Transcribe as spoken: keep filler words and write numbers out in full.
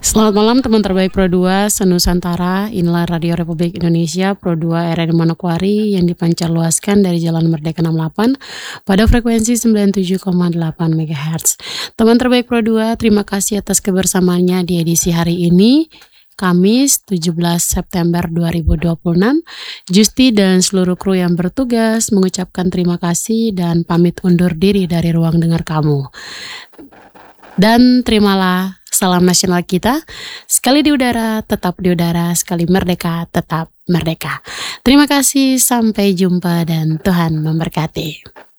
Selamat malam teman terbaik Pro dua se-Nusantara, inilah Radio Republik Indonesia Pro dua R R I Manokwari yang dipancarluaskan dari Jalan Merdeka enam puluh delapan pada frekuensi sembilan puluh tujuh koma delapan megahertz. Teman terbaik Pro dua, terima kasih atas kebersamaannya di edisi hari ini, Kamis tujuh belas September dua ribu dua puluh enam. Justi dan seluruh kru yang bertugas mengucapkan terima kasih dan pamit undur diri dari ruang dengar kamu. Dan terimalah salam nasional kita, sekali di udara, tetap di udara, sekali merdeka, tetap merdeka. Terima kasih, sampai jumpa dan Tuhan memberkati.